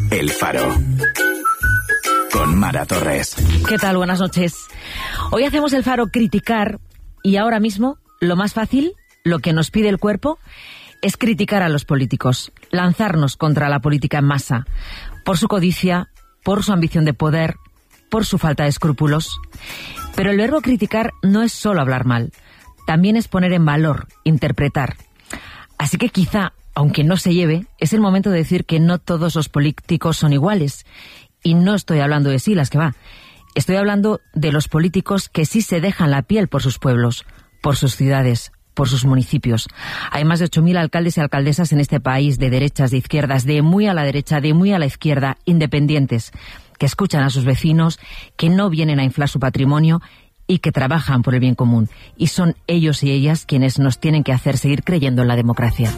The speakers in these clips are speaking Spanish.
El Faro. Con Mara Torres. ¿Qué tal? Buenas noches. Hoy hacemos El Faro criticar y ahora mismo lo más fácil, lo que nos pide el cuerpo, es criticar a los políticos, lanzarnos contra la política en masa, por su codicia, por su ambición de poder, por su falta de escrúpulos. Pero el verbo criticar no es solo hablar mal, también es poner en valor, interpretar. Así que quizá, aunque no se lleve, es el momento de decir que no todos los políticos son iguales. Y no estoy hablando de Silas, que va. Estoy hablando de los políticos que sí se dejan la piel por sus pueblos, por sus ciudades, por sus municipios. Hay más de 8.000 alcaldes y alcaldesas en este país, de derechas, de izquierdas, de muy a la derecha, de muy a la izquierda, independientes, que escuchan a sus vecinos, que no vienen a inflar su patrimonio y que trabajan por el bien común. Y son ellos y ellas quienes nos tienen que hacer seguir creyendo en la democracia.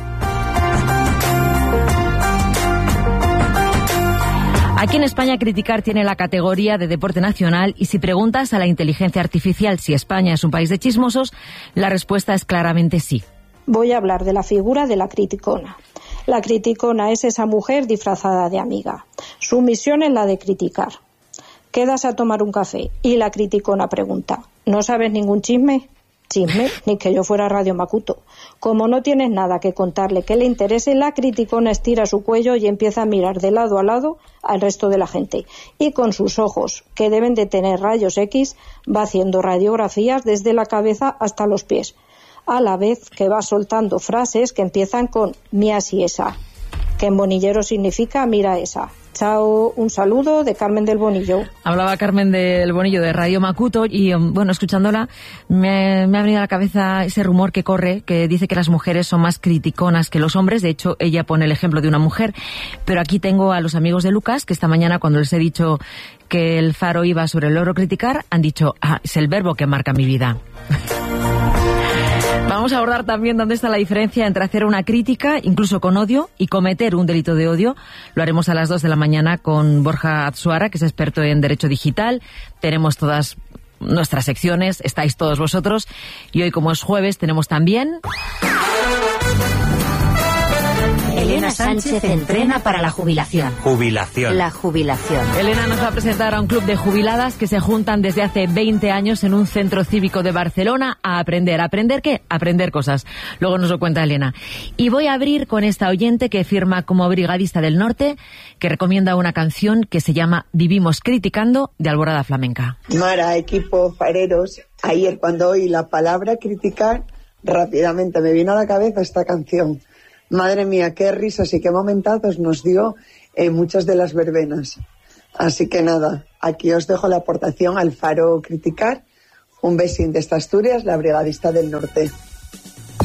Aquí en España criticar tiene la categoría de deporte nacional y si preguntas a la inteligencia artificial si España es un país de chismosos, la respuesta es claramente sí. Voy a hablar de la figura de la criticona. La criticona es esa mujer disfrazada de amiga. Su misión es la de criticar. Quedas a tomar un café y la criticona pregunta, ¿no sabes ningún chisme? Chisme, ni que yo fuera Radio Macuto. Como no tienes nada que contarle que le interese, la criticona estira su cuello y empieza a mirar de lado a lado al resto de la gente. Y con sus ojos, que deben de tener rayos X, va haciendo radiografías desde la cabeza hasta los pies, a la vez que va soltando frases que empiezan con mi así esa, que en bonillero significa mira esa. Chao, un saludo de Carmen del Bonillo. Hablaba Carmen del Bonillo de Radio Macuto y, bueno, escuchándola me ha venido a la cabeza ese rumor que corre, que dice que las mujeres son más criticonas que los hombres. De hecho, ella pone el ejemplo de una mujer. Pero aquí tengo a los amigos de Lucas, que esta mañana cuando les he dicho que el Faro iba sobre el logro criticar, han dicho, es el verbo que marca mi vida. Vamos a abordar también dónde está la diferencia entre hacer una crítica, incluso con odio, y cometer un delito de odio. Lo haremos a las 2 de la mañana con Borja Atsuara, que es experto en Derecho Digital. Tenemos todas nuestras secciones, estáis todos vosotros. Y hoy, como es jueves, tenemos también... Elena Sánchez entrena para la jubilación. Jubilación. La jubilación. Elena nos va a presentar a un club de jubiladas que se juntan desde hace 20 años en un centro cívico de Barcelona a aprender. ¿Aprender qué? Aprender cosas. Luego nos lo cuenta Elena. Y voy a abrir con esta oyente que firma como brigadista del norte, que recomienda una canción que se llama Vivimos criticando, de Alborada Flamenca. Mara, equipo, fareros, ayer cuando oí la palabra criticar, rápidamente me vino a la cabeza esta canción. Madre mía, qué risas y qué momentazos nos dio muchas de las verbenas. Así que nada, aquí os dejo la aportación al Faro criticar. Un besín desde Asturias, la brigadista del norte.